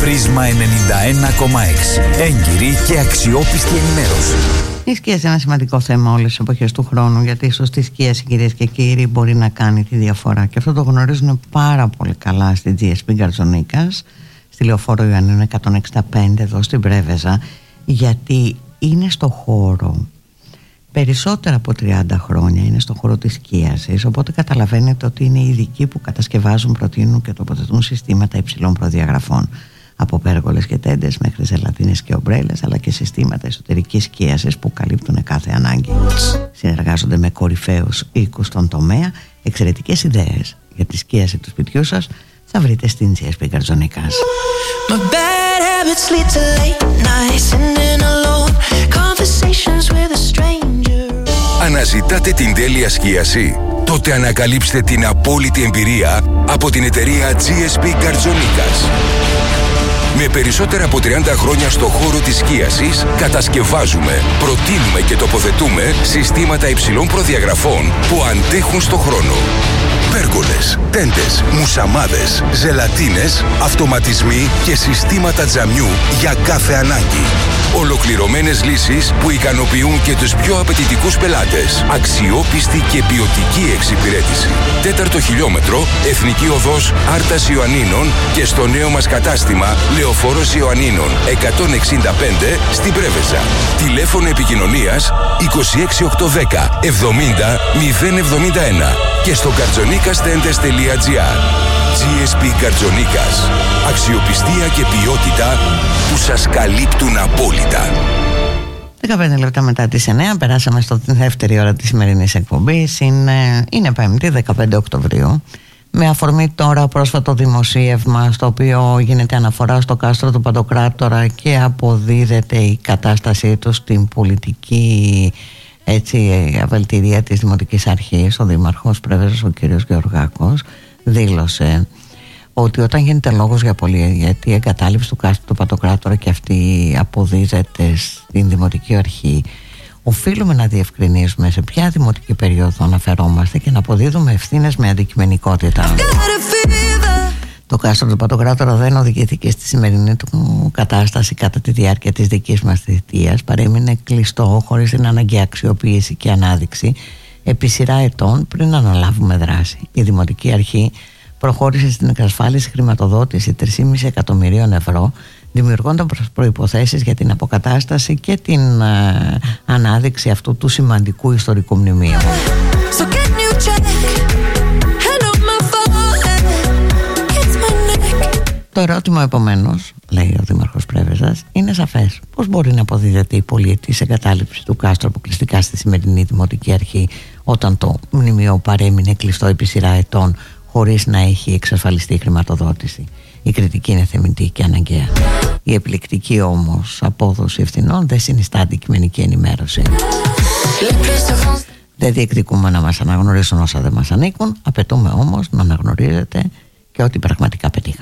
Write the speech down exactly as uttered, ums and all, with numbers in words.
Πρίσμα ενενήντα ένα κόμμα έξι. Έγκυρη και αξιόπιστη ενημέρωση. Η σκίαση είναι ένα σημαντικό θέμα όλες τις εποχές του χρόνου, γιατί η σωστή σκίαση, κυρίες και κύριοι, μπορεί να κάνει τη διαφορά. Και αυτό το γνωρίζουν πάρα πολύ καλά στη τζι ες πι Γκαρτζονίκας, στη Λεωφόρο Ιωαννίνου εκατόν εξήντα πέντε, εδώ στην Πρέβεζα, γιατί είναι στο χώρο περισσότερα από τριάντα χρόνια, είναι στο χώρο της σκίασης, οπότε καταλαβαίνετε ότι είναι οι ειδικοί που κατασκευάζουν, προτείνουν και τοποθετούν συστήματα υψηλών προδιαγραφών, από πέργολες και τέντες μέχρι ζελατίνες και ομπρέλες, αλλά και συστήματα εσωτερικής σκίασης που καλύπτουν κάθε ανάγκη. Συνεργάζονται με κορυφαίους οίκους στον τομέα. Εξαιρετικές ιδέες για τη σκίαση του σπιτιού σας θα βρείτε στην τζι ες πι Γκαρτζονίκας. Αναζητάτε την τέλεια σκίαση? Τότε ανακαλύψτε την απόλυτη εμπειρία από την εταιρεία τζι ες πι Γκαρτζονίκας. Με περισσότερα από τριάντα χρόνια στο χώρο της σκίασης, κατασκευάζουμε, προτείνουμε και τοποθετούμε συστήματα υψηλών προδιαγραφών που αντέχουν στο χρόνο. Πέργολες, τέντες, μουσαμάδες, ζελατίνες, αυτοματισμοί και συστήματα τζαμιού για κάθε ανάγκη. Ολοκληρωμένες λύσεις που ικανοποιούν και τους πιο απαιτητικούς πελάτες. Αξιόπιστη και ποιοτική εξυπηρέτηση. Τέταρτο χιλιόμετρο, Εθνική Οδός Άρτας Ιωαννίνων και στο νέο μας κατάστημα Λεωφόρος Ιωαννίνων εκατόν εξήντα πέντε στην Πρέβεζα. Τηλέφωνο επικοινωνίας είκοσι έξι οκτακόσια δέκα εβδομήντα μηδέν εβδομήντα ένα και στο γκαρτζονίκας τέντες τελεία τζι άρ. τζι ες πι Γκαρτζονίκας. Αξιοπιστία και ποιότητα που σας καλύπτουν απόλυτα. δεκαπέντε λεπτά μετά τις εννιά περάσαμε στο δεύτερη ώρα της σημερινής εκπομπής. Είναι, είναι Πέμπτη, δεκαπέντε Οκτωβρίου. Με αφορμή τώρα πρόσφατο δημοσίευμα στο οποίο γίνεται αναφορά στο κάστρο του Παντοκράτορα και αποδίδεται η κατάστασή του στην πολιτική, έτσι, αβελτηρία της Δημοτικής Αρχής. Ο Δήμαρχος Πρέβεζας, ο κ. Γεωργάκος, δήλωσε ότι όταν γίνεται λόγος για πολυετή εγκατάλειψη του κάστρου του Παντοκράτορα και αυτή αποδίδεται στην Δημοτική Αρχή, οφείλουμε να διευκρινίσουμε σε ποια δημοτική περίοδο αναφερόμαστε και να αποδίδουμε ευθύνες με αντικειμενικότητα. Το κάστρο του Παντοκράτορα δεν οδηγήθηκε στη σημερινή του κατάσταση κατά τη διάρκεια της δικής μας θητείας. Παρέμεινε κλειστό χωρίς την αναγκαία αξιοποίηση και ανάδειξη επί σειρά ετών πριν αναλάβουμε δράση. Η Δημοτική Αρχή προχώρησε στην εξασφάλιση χρηματοδότηση τρία κόμμα πέντε εκατομμυρίων ευρώ, δημιουργώντας προϋποθέσεις για την αποκατάσταση και την ε, ανάδειξη αυτού του σημαντικού ιστορικού μνημείου. Το ερώτημα επομένως, λέει ο Δήμαρχος Πρέβεζας, είναι σαφές. Πώς μπορεί να αποδίδεται η πολυετής εγκατάλειψη του κάστρου αποκλειστικά στη σημερινή Δημοτική Αρχή, όταν το μνημείο παρέμεινε κλειστό επί σειρά ετών χωρίς να έχει εξασφαλιστεί η χρηματοδότηση? Η κριτική είναι θεμητή και αναγκαία. Η επιλεκτική όμως απόδοση ευθυνών δεν συνιστά αντικειμενική ενημέρωση. Δεν διεκδικούμε να μας αναγνωρίσουν όσα δεν μας ανήκουν, απαιτούμε όμως να αναγνωρίζετε και ό,τι πραγματικά πετύχαμε.